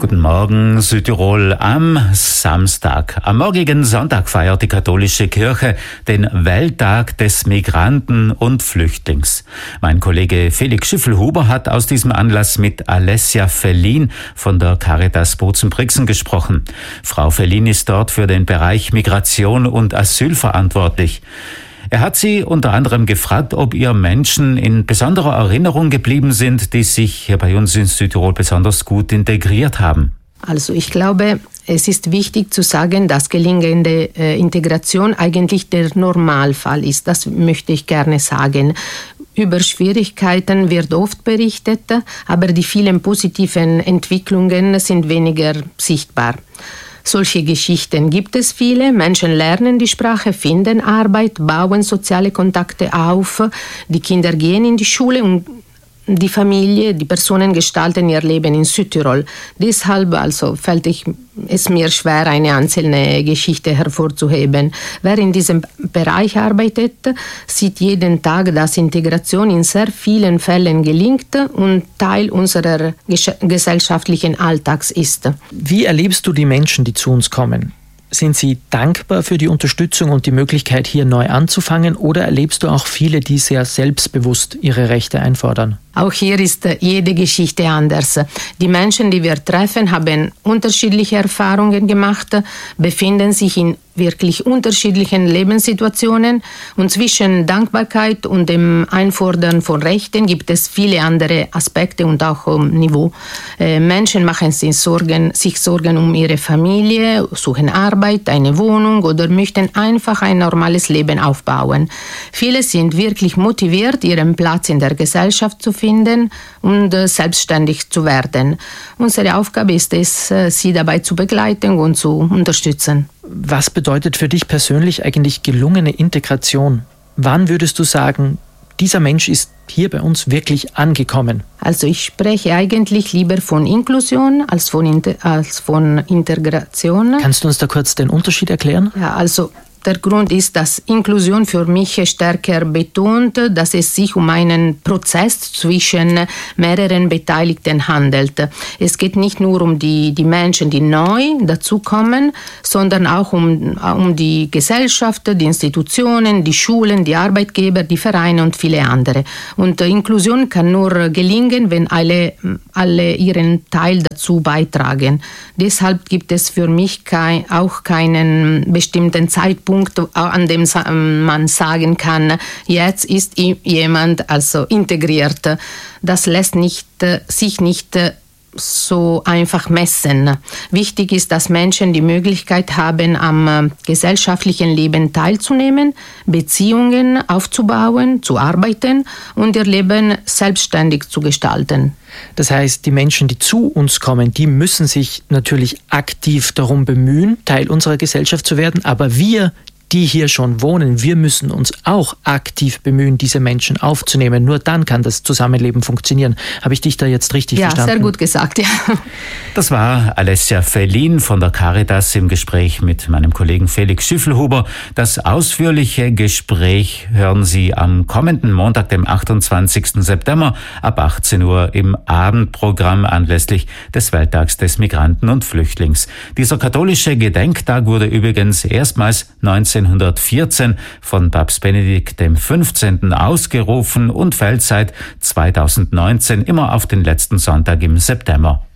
Guten Morgen, Südtirol am Samstag. Am morgigen Sonntag feiert die katholische Kirche den Welttag des Migranten und Flüchtlings. Mein Kollege Felix Schüffelhuber hat aus diesem Anlass mit Alessia Fellin von der Caritas Bozen-Brixen gesprochen. Frau Fellin ist dort für den Bereich Migration und Asyl verantwortlich. Er hat sie unter anderem gefragt, ob ihr Menschen in besonderer Erinnerung geblieben sind, die sich hier bei uns in Südtirol besonders gut integriert haben. Also ich glaube, es ist wichtig zu sagen, dass gelingende Integration eigentlich der Normalfall ist. Das möchte ich gerne sagen. Über Schwierigkeiten wird oft berichtet, aber die vielen positiven Entwicklungen sind weniger sichtbar. Solche Geschichten gibt es viele. Menschen lernen die Sprache, finden Arbeit, bauen soziale Kontakte auf. Die Kinder gehen in die Schule und die Familie, die Personen gestalten ihr Leben in Südtirol. Deshalb fällt es mir schwer, eine einzelne Geschichte hervorzuheben. Wer in diesem Bereich arbeitet, sieht jeden Tag, dass Integration in sehr vielen Fällen gelingt und Teil unserer gesellschaftlichen Alltags ist. Wie erlebst du die Menschen, die zu uns kommen? Sind sie dankbar für die Unterstützung und die Möglichkeit, hier neu anzufangen, oder erlebst du auch viele, die sehr selbstbewusst ihre Rechte einfordern? Auch hier ist jede Geschichte anders. Die Menschen, die wir treffen, haben unterschiedliche Erfahrungen gemacht, befinden sich in wirklich unterschiedlichen Lebenssituationen und zwischen Dankbarkeit und dem Einfordern von Rechten gibt es viele andere Aspekte und auch Niveau. Menschen machen sich Sorgen um ihre Familie, suchen Arbeit, eine Wohnung oder möchten einfach ein normales Leben aufbauen. Viele sind wirklich motiviert, ihren Platz in der Gesellschaft zu finden und selbstständig zu werden. Unsere Aufgabe ist es, sie dabei zu begleiten und zu unterstützen. Was bedeutet für dich persönlich eigentlich gelungene Integration? Wann würdest du sagen, dieser Mensch ist hier bei uns wirklich angekommen? Also ich spreche eigentlich lieber von Inklusion als von Integration. Kannst du uns da kurz den Unterschied erklären? Ja, also der Grund ist, dass Inklusion für mich stärker betont, dass es sich um einen Prozess zwischen mehreren Beteiligten handelt. Es geht nicht nur um die Menschen, die neu dazukommen, sondern auch um die Gesellschaft, die Institutionen, die Schulen, die Arbeitgeber, die Vereine und viele andere. Und Inklusion kann nur gelingen, wenn alle ihren Teil dazu beitragen. Deshalb gibt es für mich auch keinen bestimmten Zeitpunkt, an dem man sagen kann, jetzt ist jemand integriert. Das lässt sich nicht so einfach messen. Wichtig ist, dass Menschen die Möglichkeit haben, am gesellschaftlichen Leben teilzunehmen, Beziehungen aufzubauen, zu arbeiten und ihr Leben selbstständig zu gestalten. Das heißt, die Menschen, die zu uns kommen, die müssen sich natürlich aktiv darum bemühen, Teil unserer Gesellschaft zu werden, aber wir, die hier schon wohnen, wir müssen uns auch aktiv bemühen, diese Menschen aufzunehmen. Nur dann kann das Zusammenleben funktionieren. Habe ich dich da jetzt richtig verstanden? Ja, sehr gut gesagt, ja. Das war Alessia Fellin von der Caritas im Gespräch mit meinem Kollegen Felix Schüffelhuber. Das ausführliche Gespräch hören Sie am kommenden Montag, dem 28. September ab 18 Uhr im Abendprogramm anlässlich des Welttags des Migranten und Flüchtlings. Dieser katholische Gedenktag wurde übrigens erstmals 1914 von Papst Benedikt XV. Ausgerufen und fällt seit 2019 immer auf den letzten Sonntag im September.